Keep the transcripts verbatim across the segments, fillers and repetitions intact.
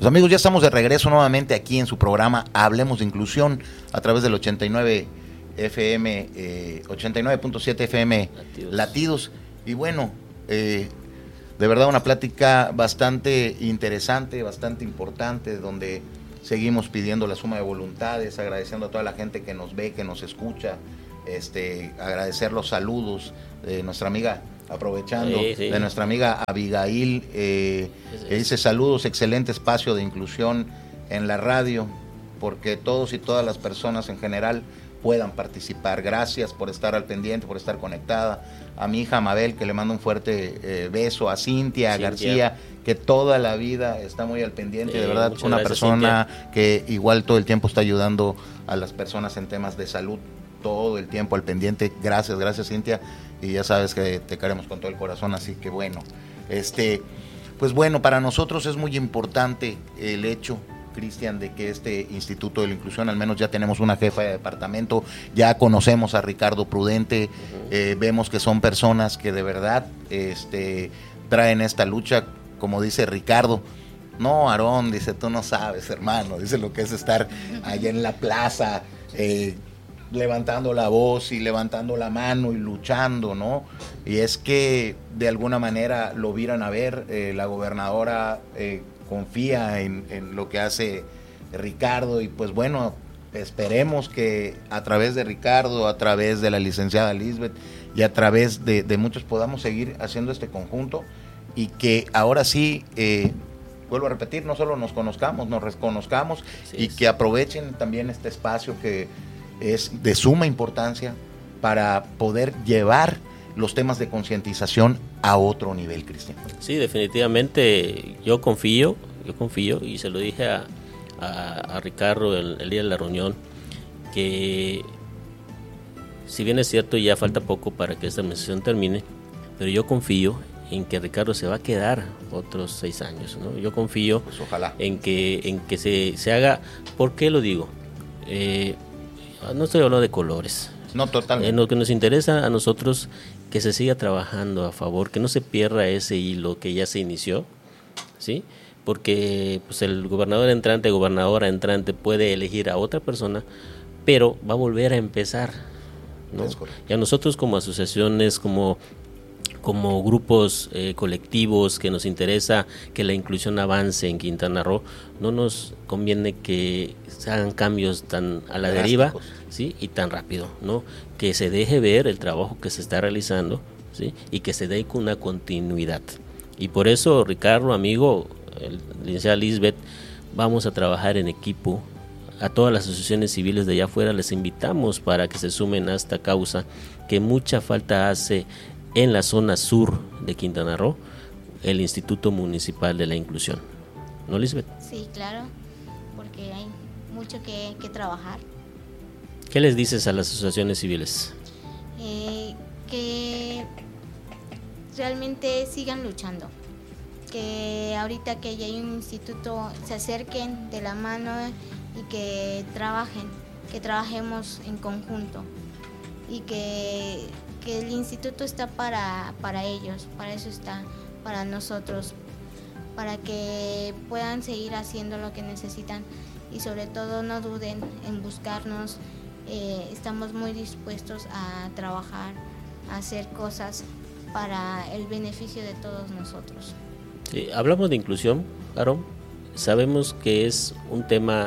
Pues amigos, ya estamos de regreso nuevamente aquí en su programa Hablemos de Inclusión a través del ochenta y nueve F M, eh, ochenta y nueve punto siete F M Latidos. Latidos. Y bueno, eh, de verdad una plática bastante interesante, bastante importante, donde seguimos pidiendo la suma de voluntades, agradeciendo a toda la gente que nos ve, que nos escucha, este, agradecer los saludos de nuestra amiga, aprovechando, sí, sí. de nuestra amiga Abigail, eh, sí, sí. que dice saludos, excelente espacio de inclusión en la radio, porque todos y todas las personas en general puedan participar. Gracias por estar al pendiente, por estar conectada. A mi hija Mabel, que le mando un fuerte eh, beso. A Cintia, Cintia García, que toda la vida está muy al pendiente. Sí, de verdad, una gracias, persona Cintia. Que igual todo el tiempo está ayudando a las personas en temas de salud, todo el tiempo al pendiente. Gracias, gracias Cintia. Y ya sabes que te queremos con todo el corazón, así que bueno. este Pues bueno, para nosotros es muy importante el hecho, Cristian, de que este Instituto de la Inclusión, al menos ya tenemos una jefa de departamento, ya conocemos a Ricardo Prudente, uh-huh. eh, vemos que son personas que de verdad este, traen esta lucha, como dice Ricardo. No, Aarón, dice, tú no sabes, hermano, dice lo que es estar allá en la plaza, eh, levantando la voz y levantando la mano y luchando, ¿no? Y es que de alguna manera lo vieran a ver, eh, la gobernadora eh, confía en, en lo que hace Ricardo, y pues bueno, esperemos que a través de Ricardo, a través de la licenciada Lisbeth y a través de, de muchos podamos seguir haciendo este conjunto, y que ahora sí, eh, vuelvo a repetir, no solo nos conozcamos, nos reconozcamos, y que aprovechen también este espacio que es de suma importancia para poder llevar los temas de concientización a otro nivel, Cristian. Sí, definitivamente yo confío, yo confío y se lo dije a, a, a Ricardo el, el día de la reunión, que si bien es cierto ya falta poco para que esta administración termine, pero yo confío en que Ricardo se va a quedar otros seis años, ¿no? Yo confío pues ojalá. en que, en que se, se haga. ¿Por qué lo digo? Eh, no estoy hablando de colores. No, totalmente. En lo que nos interesa a nosotros, que se siga trabajando a favor, que no se pierda ese hilo que ya se inició, ¿sí? Porque pues el gobernador entrante, gobernadora entrante puede elegir a otra persona, pero va a volver a empezar, ¿no? Y a nosotros como asociaciones, como como grupos eh, colectivos que nos interesa que la inclusión avance en Quintana Roo, no nos conviene que se hagan cambios tan a la deriva, ¿sí? Y tan rápido, ¿no? Que se deje ver el trabajo que se está realizando, ¿sí? Y que se dé una continuidad. Y por eso, Ricardo, amigo, el licenciada Lisbeth, vamos a trabajar en equipo. A todas las asociaciones civiles de allá afuera les invitamos para que se sumen a esta causa que mucha falta hace en la zona sur de Quintana Roo, el Instituto Municipal de la Inclusión. ¿No, Lisbeth? Sí, claro, porque hay mucho que, que trabajar. ¿Qué les dices a las asociaciones civiles? Eh, que realmente sigan luchando, que ahorita que ya hay un instituto se acerquen de la mano y que trabajen, que trabajemos en conjunto, y que que el instituto está para, para ellos, para eso está, para nosotros, para que puedan seguir haciendo lo que necesitan, y sobre todo no duden en buscarnos. Eh, estamos muy dispuestos a trabajar, a hacer cosas para el beneficio de todos nosotros. Sí, hablamos de inclusión, Aarón, sabemos que es un tema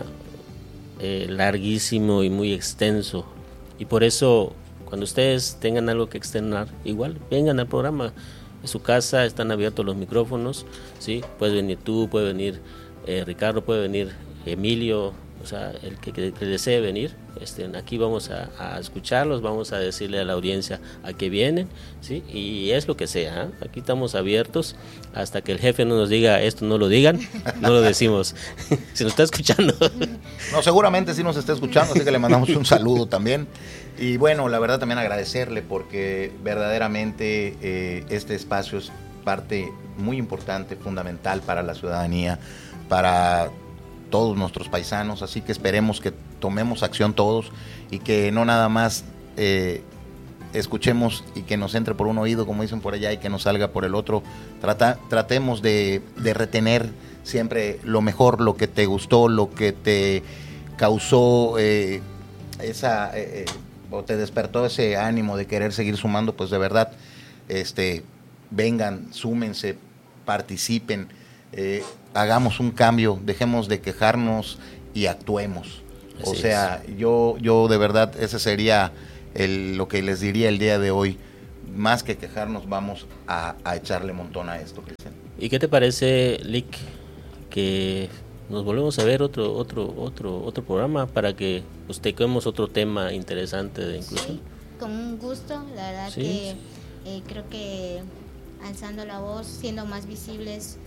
eh, larguísimo y muy extenso, y por eso cuando ustedes tengan algo que externar, igual vengan al programa. En su casa están abiertos los micrófonos, ¿sí? Puedes venir tú, puede venir eh, Ricardo, puede venir Emilio, o sea, el que, que, que desee venir. Este, aquí vamos a, a escucharlos, vamos a decirle a la audiencia a qué vienen, ¿sí? Y es lo que sea, ¿eh? Aquí estamos abiertos hasta que el jefe no nos diga esto, no lo digan, no lo decimos. Si nos está escuchando. No, seguramente sí nos está escuchando, así que le mandamos un saludo también. Y bueno, la verdad también agradecerle, porque verdaderamente eh, este espacio es parte muy importante, fundamental para la ciudadanía, para todos nuestros paisanos, así que esperemos que tomemos acción todos y que no nada más eh, escuchemos y que nos entre por un oído, como dicen por allá, y que nos salga por el otro. Trata, tratemos de, de retener siempre lo mejor, lo que te gustó, lo que te causó eh, esa, eh, o te despertó ese ánimo de querer seguir sumando, pues de verdad, este, vengan, súmense, participen, eh, hagamos un cambio, dejemos de quejarnos y actuemos. Así o sea, es. yo, yo de verdad, ese sería el, lo que les diría el día de hoy. Más que quejarnos, vamos a, a echarle montón a esto, Cristian. ¿Y qué te parece, Lick, que nos volvemos a ver otro otro otro otro programa para que pues toquemos otro tema interesante de inclusión? Sí, con un gusto, la verdad sí. que eh, creo que alzando la voz, siendo más visibles,